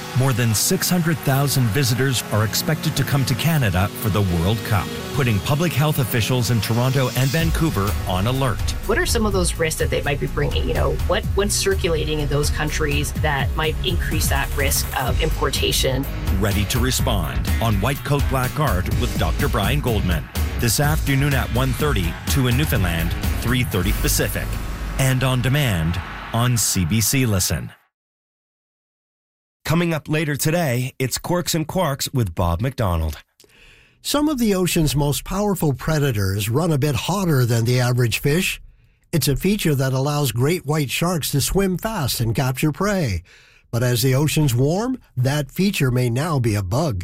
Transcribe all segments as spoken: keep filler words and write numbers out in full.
More than six hundred thousand visitors are expected to come to Canada for the World Cup, putting public health officials in Toronto and Vancouver on alert. What are some of those risks that they might be bringing? You know, what what's circulating in those countries that might increase that risk of importation? Ready to respond on White Coat Black Guard with Doctor Brian Goldman. This afternoon at one thirty, two in Newfoundland, three thirty Pacific. And on demand on C B C Listen. Coming up later today, it's Quirks and Quarks with Bob McDonald. Some of the ocean's most powerful predators run a bit hotter than the average fish. It's a feature that allows great white sharks to swim fast and capture prey. But as the oceans warm, that feature may now be a bug.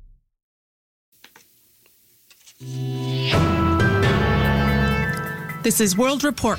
This is World Report.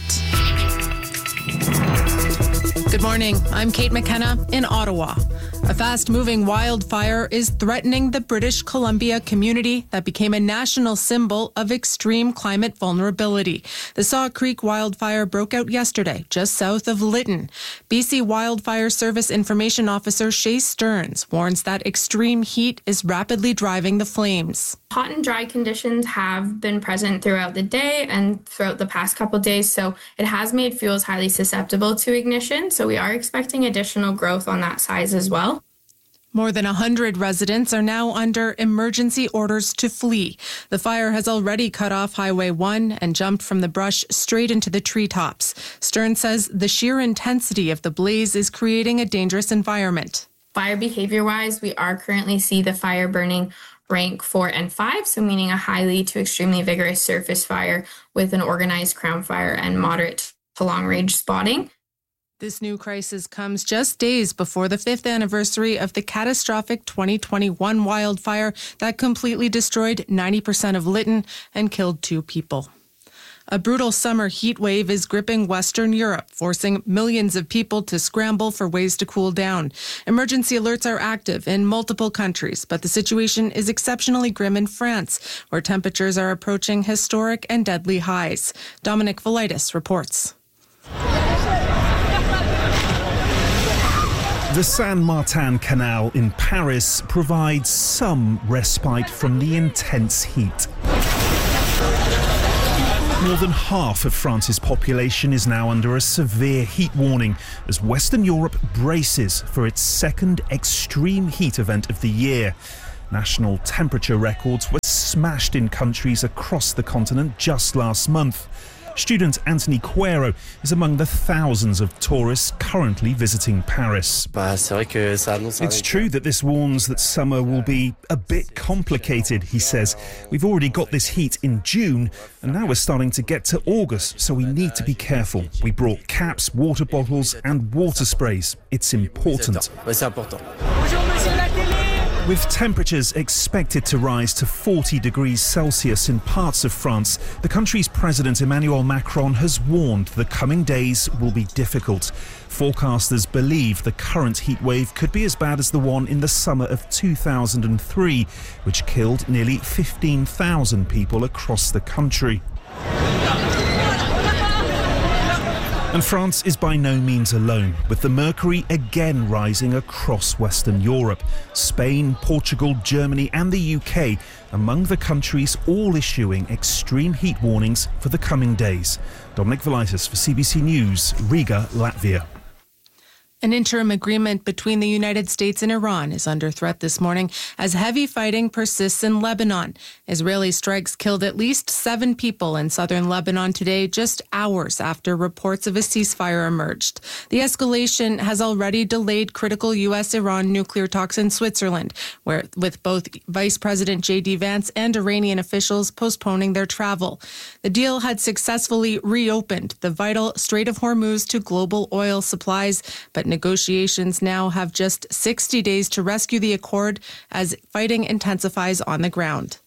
Good morning. I'm Kate McKenna in Ottawa. A fast-moving wildfire is threatening the British Columbia community that became a national symbol of extreme climate vulnerability. The Saw Creek wildfire broke out yesterday, just south of Lytton. B C Wildfire Service Information Officer Shay Stearns warns that extreme heat is rapidly driving the flames. Hot and dry conditions have been present throughout the day and throughout the past couple days, so it has made fuels highly susceptible to ignition, so we are expecting additional growth on that size as well. More than one hundred residents are now under emergency orders to flee. The fire has already cut off Highway one and jumped from the brush straight into the treetops. Stearns says the sheer intensity of the blaze is creating a dangerous environment. Fire behavior-wise, we are currently see the fire burning rank four and five, so meaning a highly to extremely vigorous surface fire with an organized crown fire and moderate to long-range spotting. This new crisis comes just days before the fifth anniversary of the catastrophic twenty twenty-one wildfire that completely destroyed ninety percent of Lytton and killed two people. A brutal summer heat wave is gripping Western Europe, forcing millions of people to scramble for ways to cool down. Emergency alerts are active in multiple countries, but the situation is exceptionally grim in France, where temperatures are approaching historic and deadly highs. Dominic Velitis reports. The Saint-Martin Canal in Paris provides some respite from the intense heat. More than half of France's population is now under a severe heat warning as Western Europe braces for its second extreme heat event of the year. National temperature records were smashed in countries across the continent just last month. Student Anthony Cuero is among the thousands of tourists currently visiting Paris. It's true that this warns that summer will be a bit complicated, he says. We've already got this heat in June, and now we're starting to get to August, so we need to be careful. We brought caps, water bottles, and water sprays. It's important. With temperatures expected to rise to forty degrees Celsius in parts of France, the country's President Emmanuel Macron has warned the coming days will be difficult. Forecasters believe the current heat wave could be as bad as the one in the summer of two thousand three, which killed nearly fifteen thousand people across the country. And France is by no means alone, with the mercury again rising across Western Europe. Spain, Portugal, Germany and the U K among the countries all issuing extreme heat warnings for the coming days. Dominic Velitis for C B C News, Riga, Latvia. An interim agreement between the United States and Iran is under threat this morning as heavy fighting persists in Lebanon. Israeli strikes killed at least seven people in southern Lebanon today, just hours after reports of a ceasefire emerged. The escalation has already delayed critical U S-Iran nuclear talks in Switzerland, where with both Vice President J D Vance and Iranian officials postponing their travel. The deal had successfully reopened the vital Strait of Hormuz to global oil supplies, but negotiations now have just sixty days to rescue the accord as fighting intensifies on the ground.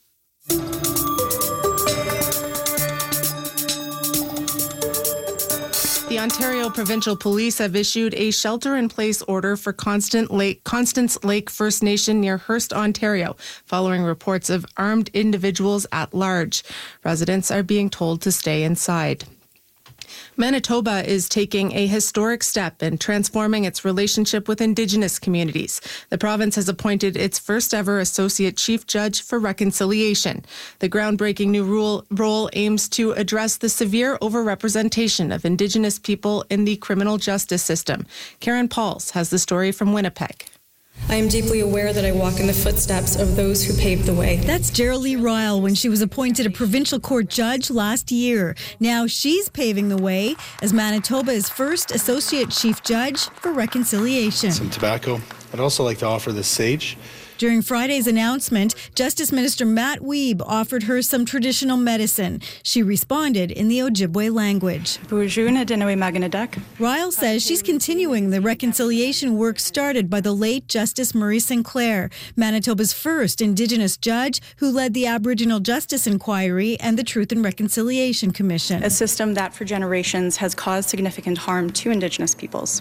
The Ontario Provincial Police have issued a shelter-in-place order for Constant Lake, Constance Lake First Nation near Hearst, Ontario, following reports of armed individuals at large. Residents are being told to stay inside. Manitoba is taking a historic step in transforming its relationship with Indigenous communities. The province has appointed its first ever Associate Chief Judge for Reconciliation. The groundbreaking new rule, role aims to address the severe overrepresentation of Indigenous people in the criminal justice system. Karen Pauls has the story from Winnipeg. I am deeply aware that I walk in the footsteps of those who paved the way. That's Geraldine Ryle when she was appointed a provincial court judge last year. Now she's paving the way as Manitoba's first Associate Chief Judge for Reconciliation. Some tobacco. I'd also like to offer this sage. During Friday's announcement, Justice Minister Matt Wiebe offered her some traditional medicine. She responded in the Ojibwe language. Ryle says she's continuing the reconciliation work started by the late Justice Murray Sinclair, Manitoba's first Indigenous judge who led the Aboriginal Justice Inquiry and the Truth and Reconciliation Commission. A system that for generations has caused significant harm to Indigenous peoples.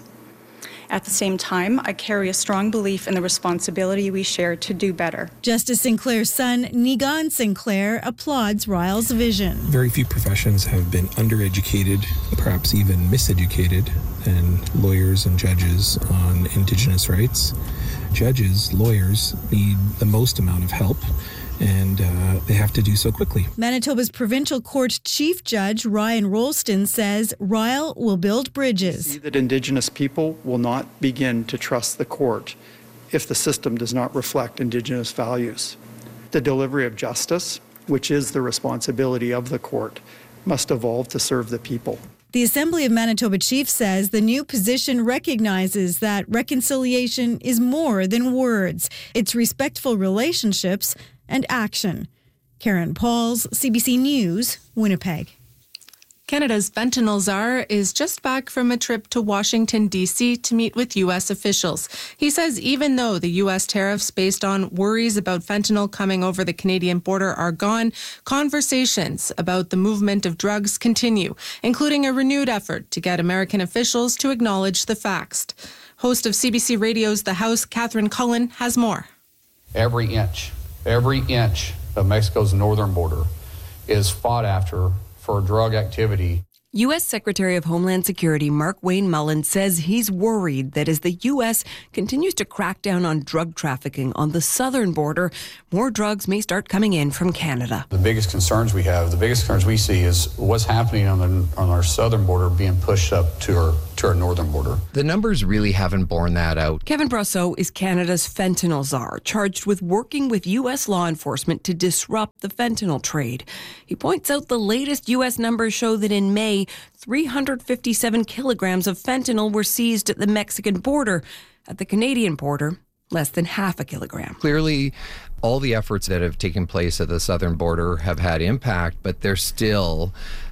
At the same time, I carry a strong belief in the responsibility we share to do better. Justice Sinclair's son, Niigaan Sinclair, applauds Ryle's vision. Very few professions have been undereducated, perhaps even miseducated, than lawyers and judges on Indigenous rights. Judges, lawyers need the most amount of help, and uh, they have to do so quickly. Manitoba's Provincial Court Chief Judge Ryan Rolston says Ryle will build bridges. See that Indigenous people will not begin to trust the court if the system does not reflect Indigenous values. The delivery of justice, which is the responsibility of the court, must evolve to serve the people. The Assembly of Manitoba Chiefs says the new position recognizes that reconciliation is more than words. It's respectful relationships and action. Karen Pauls, C B C News, Winnipeg. Canada's fentanyl czar is just back from a trip to Washington, D C to meet with U S officials. He says even though the U S tariffs based on worries about fentanyl coming over the Canadian border are gone, conversations about the movement of drugs continue, including a renewed effort to get American officials to acknowledge the facts. Host of C B C Radio's The House, Catherine Cullen, has more. Every inch, every inch of Mexico's northern border is fought after for drug activity. U S Secretary of Homeland Security Mark Wayne Mullen says he's worried that as the U S continues to crack down on drug trafficking on the southern border, more drugs may start coming in from Canada. The biggest concerns we have, the biggest concerns we see is what's happening on the on our southern border being pushed up to our to our northern border. The numbers really haven't borne that out. Kevin Brosseau is Canada's fentanyl czar, charged with working with U S law enforcement to disrupt the fentanyl trade. He points out the latest U S numbers show that in May, three hundred fifty-seven kilograms of fentanyl were seized at the Mexican border. At the Canadian border, less than half a kilogram. Clearly, all the efforts that have taken place at the southern border have had impact, but they're still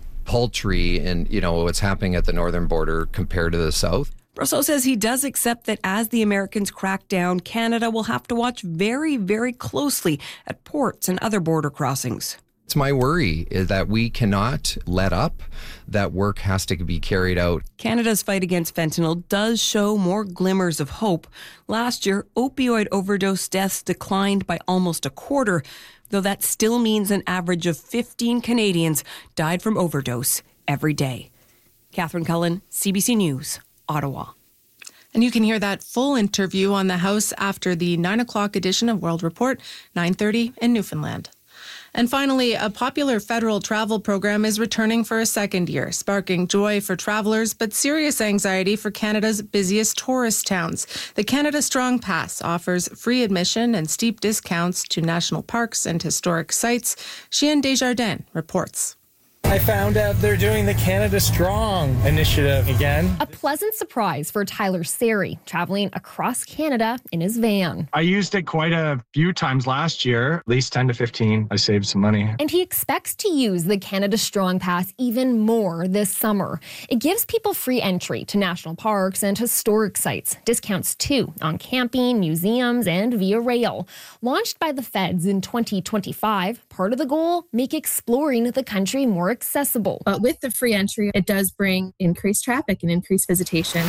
paltry in, you know, what's happening at the northern border compared to the south. Brosseau says he does accept that as the Americans crack down, Canada will have to watch very, very closely at ports and other border crossings. It's my worry is that we cannot let up. That work has to be carried out. Canada's fight against fentanyl does show more glimmers of hope. Last year, opioid overdose deaths declined by almost a quarter, though that still means an average of fifteen Canadians died from overdose every day. Catherine Cullen, C B C News, Ottawa. And you can hear that full interview on The House after the nine o'clock edition of World Report, nine thirty in Newfoundland. And finally, a popular federal travel program is returning for a second year, sparking joy for travelers, but serious anxiety for Canada's busiest tourist towns. The Canada Strong Pass offers free admission and steep discounts to national parks and historic sites. Chien Desjardins reports. I found out they're doing the Canada Strong initiative again. A pleasant surprise for Tyler Seri, traveling across Canada in his van. I used it quite a few times last year, at least ten to fifteen. I saved some money. And he expects to use the Canada Strong Pass even more this summer. It gives people free entry to national parks and historic sites. Discounts too on camping, museums, and via rail. Launched by the feds in twenty twenty-five, part of the goal, make exploring the country more accessible. But with the free entry, it does bring increased traffic and increased visitation.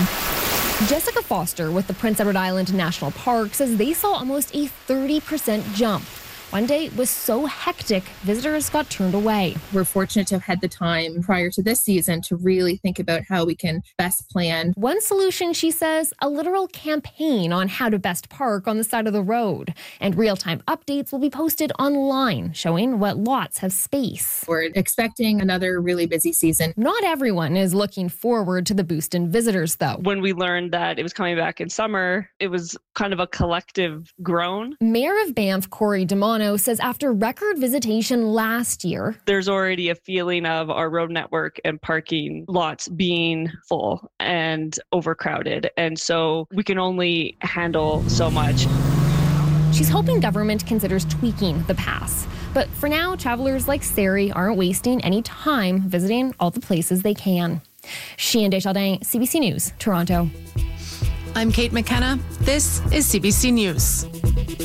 Jessica Foster with the Prince Edward Island National Park says they saw almost a thirty percent jump. One day was so hectic, visitors got turned away. We're fortunate to have had the time prior to this season to really think about how we can best plan. One solution, she says, a literal campaign on how to best park on the side of the road. And real-time updates will be posted online, showing what lots have space. We're expecting another really busy season. Not everyone is looking forward to the boost in visitors, though. When we learned that it was coming back in summer, it was kind of a collective groan. Mayor of Banff, Corey DeMono, says after record visitation last year, there's already a feeling of our road network and parking lots being full and overcrowded. And so we can only handle so much. She's hoping government considers tweaking the pass. But for now, travelers like Sari aren't wasting any time visiting all the places they can. Sheehan Desjardins, C B C News, Toronto. I'm Kate McKenna. This is C B C News.